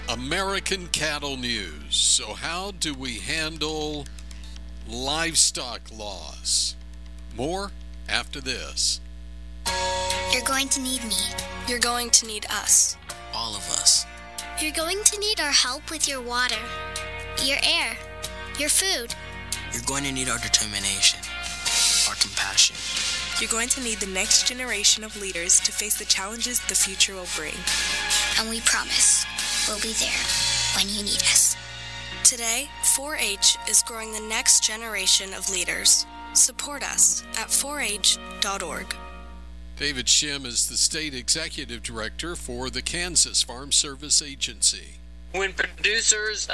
American Cattle News. So, how do we handle livestock loss? More after this. You're going to need me. You're going to need us. All of us. You're going to need our help with your water, your air, your food. You're going to need our determination, our compassion. You're going to need the next generation of leaders to face the challenges the future will bring. And we promise we'll be there when you need us. Today, 4-H is growing the next generation of leaders. Support us at 4h.org. David Shim is the State Executive Director for the Kansas Farm Service Agency. When producers,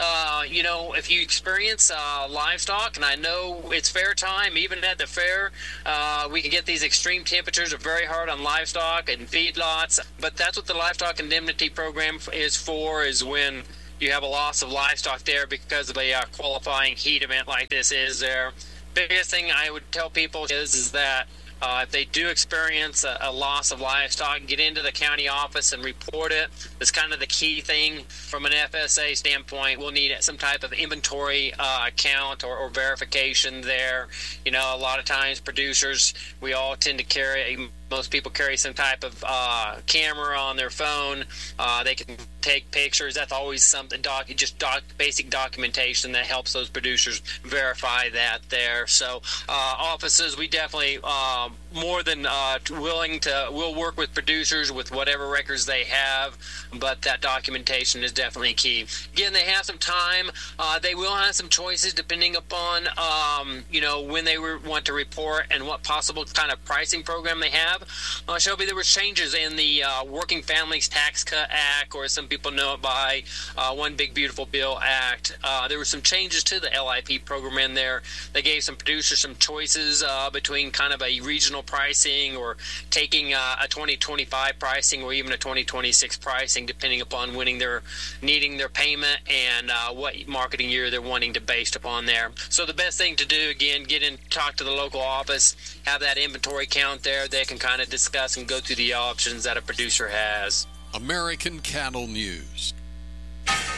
if you experience livestock, and I know it's fair time, even at the fair, we can get these extreme temperatures are very hard on livestock and feedlots, but that's what the Livestock Indemnity Program is for, is when you have a loss of livestock there because of a qualifying heat event like this is there. Biggest thing I would tell people is that if they do experience a loss of livestock, get into the county office and report it. That's kind of the key thing from an FSA standpoint. We'll need some type of inventory count or verification there. You know, a lot of times producers, we all tend to carry, most people carry some type of camera on their phone. They can take pictures. That's always something, basic documentation that helps those producers verify that there. So offices, we definitely more than we'll work with producers with whatever records they have, but that documentation is definitely key. Again, they have some time. They will have some choices depending upon when they want to report and what possible kind of pricing program they have. Shelby, there were changes in the Working Families Tax Cut Act, or some people know it by One Big Beautiful Bill Act. There were some changes to the LIP program in there. They gave some producers some choices between kind of a regional pricing or taking a 2025 pricing or even a 2026 pricing, depending upon when they're needing their payment and what marketing year they're wanting to based upon there. So the best thing to do, again, talk to the local office, have that inventory count there. They can kind of discuss and go through the options that a producer has. American Cattle News.